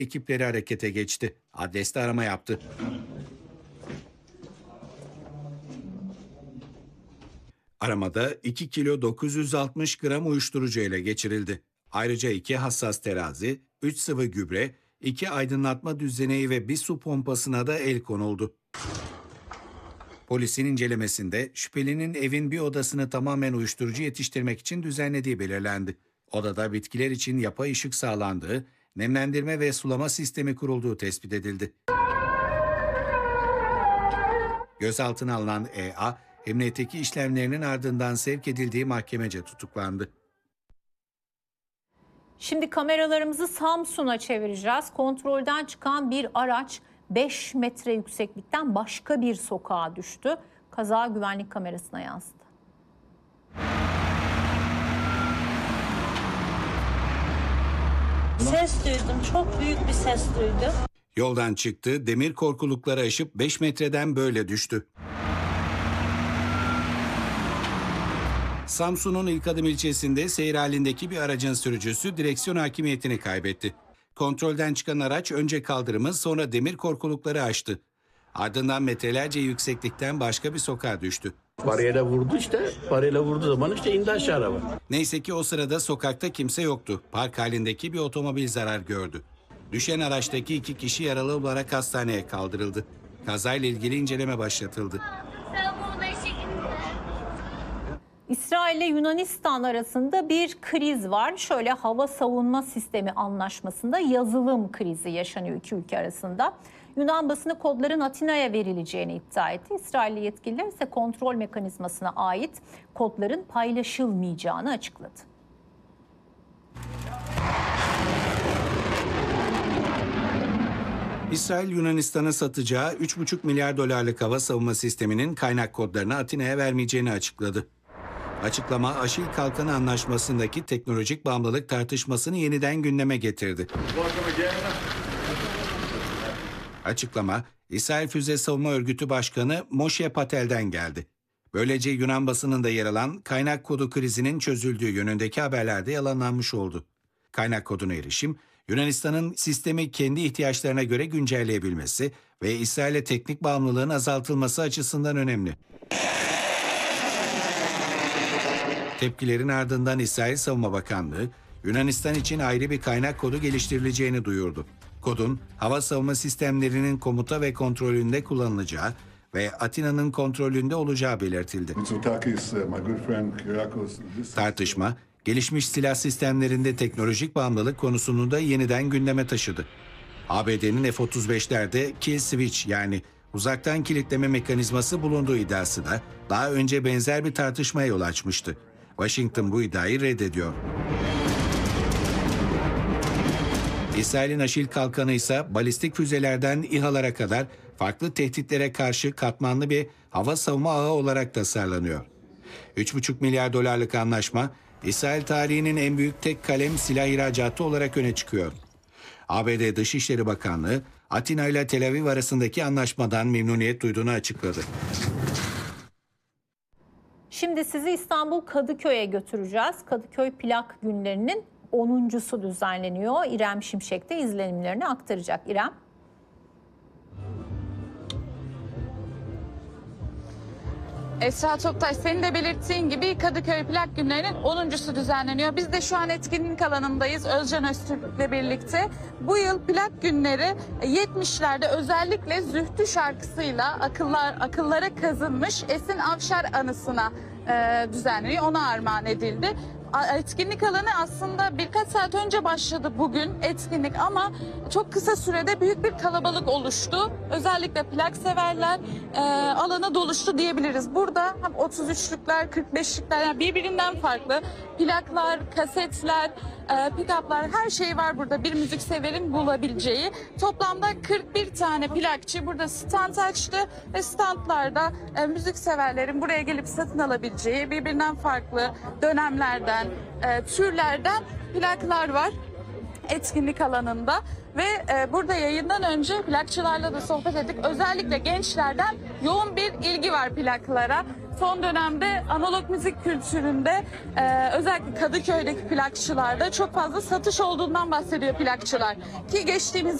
Ekipleri harekete geçti. Adreste arama yaptı. Aramada 2 kilo 960 gram uyuşturucu ele geçirildi. Ayrıca 2 hassas terazi, 3 sıvı gübre, 2 aydınlatma düzeneği ve bir su pompasına da el konuldu. Polisin incelemesinde şüphelinin evin bir odasını tamamen uyuşturucu yetiştirmek için düzenlediği belirlendi. Odada bitkiler için yapay ışık sağlandığı, nemlendirme ve sulama sistemi kurulduğu tespit edildi. Gözaltına alınan E.A., emniyetteki işlemlerinin ardından sevk edildiği mahkemece tutuklandı. Şimdi kameralarımızı Samsun'a çevireceğiz. Kontrolden çıkan bir araç 5 metre yükseklikten başka bir sokağa düştü. Kaza güvenlik kamerasına yansıdı. Ses duydum, çok büyük bir ses duydum. Yoldan çıktı, demir korkulukları aşıp 5 metreden böyle düştü. Samsun'un İlkadım ilçesinde seyir halindeki bir aracın sürücüsü direksiyon hakimiyetini kaybetti. Kontrolden çıkan araç önce kaldırımı sonra demir korkulukları aştı. Ardından metrelerce yükseklikten başka bir sokağa düştü. Bariyere vurdu bariyere vurduğu zaman indi aşağı araba. Neyse ki o sırada sokakta kimse yoktu. Park halindeki bir otomobil zarar gördü. Düşen araçtaki 2 kişi yaralı olarak hastaneye kaldırıldı. Kazayla ilgili inceleme başlatıldı. İsrail ile Yunanistan arasında bir kriz var. Şöyle hava savunma sistemi anlaşmasında yazılım krizi yaşanıyor iki ülke arasında. Yunan basını kodların Atina'ya verileceğini iddia etti. İsrailli yetkililer ise kontrol mekanizmasına ait kodların paylaşılmayacağını açıkladı. İsrail, Yunanistan'a satacağı 3,5 milyar dolarlık hava savunma sisteminin kaynak kodlarını Atina'ya vermeyeceğini açıkladı. Açıklama, Aşil Kalkanı Anlaşması'ndaki teknolojik bağımlılık tartışmasını yeniden gündeme getirdi. Açıklama, İsrail Füze Savunma Örgütü Başkanı Moshe Patel'den geldi. Böylece Yunan basınında yer alan kaynak kodu krizinin çözüldüğü yönündeki haberlerde yalanlanmış oldu. Kaynak koduna erişim, Yunanistan'ın sistemi kendi ihtiyaçlarına göre güncelleyebilmesi ve İsrail'e teknik bağımlılığın azaltılması açısından önemli. Tepkilerin ardından İsrail Savunma Bakanlığı, Yunanistan için ayrı bir kaynak kodu geliştirileceğini duyurdu. Kodun, hava savunma sistemlerinin komuta ve kontrolünde kullanılacağı ve Atina'nın kontrolünde olacağı belirtildi. Tartışma, gelişmiş silah sistemlerinde teknolojik bağımlılık konusunu da yeniden gündeme taşıdı. ABD'nin F-35'lerde kill switch yani uzaktan kilitleme mekanizması bulunduğu iddiası da daha önce benzer bir tartışmaya yol açmıştı. Washington bu iddiayı reddediyor. İsrail'in Aşil Kalkanı ise balistik füzelerden İHA'lara kadar farklı tehditlere karşı katmanlı bir hava savunma ağı olarak tasarlanıyor. 3,5 milyar dolarlık anlaşma, İsrail tarihinin en büyük tek kalem silah ihracatı olarak öne çıkıyor. ABD Dışişleri Bakanlığı, Atina ile Tel Aviv arasındaki anlaşmadan memnuniyet duyduğunu açıkladı. Şimdi sizi İstanbul Kadıköy'e götüreceğiz. Kadıköy Plak Günlerinin 10.'su düzenleniyor. İrem Şimşek de izlenimlerini aktaracak. İrem. Esra Toktaş, senin de belirttiğin gibi Kadıköy Plak Günleri'nin 10.'su düzenleniyor. Biz de şu an etkinlik alanındayız Özcan Öztürk'le birlikte. Bu yıl Plak Günleri 70'lerde özellikle Zühtü şarkısıyla akıllara kazınmış Esin Avşar anısına düzenleniyor. Ona armağan edildi. Etkinlik alanı aslında birkaç saat önce başladı bugün etkinlik ama çok kısa sürede büyük bir kalabalık oluştu. Özellikle plak severler alana doluştu diyebiliriz. Burada hem 33'lükler, 45'likler yani birbirinden farklı plaklar, kasetler, pick-up'lar her şey var burada bir müzik severin bulabileceği. Toplamda 41 tane plakçı burada stand açtı ve standlarda müzik severlerin buraya gelip satın alabileceği birbirinden farklı dönemlerden, türlerden plaklar var. etkinlik alanında ve burada yayından önce plakçılarla da sohbet ettik. Özellikle gençlerden yoğun bir ilgi var plaklara. Son dönemde analog müzik kültüründe özellikle Kadıköy'deki plakçılarda çok fazla satış olduğundan bahsediyor plakçılar. Ki geçtiğimiz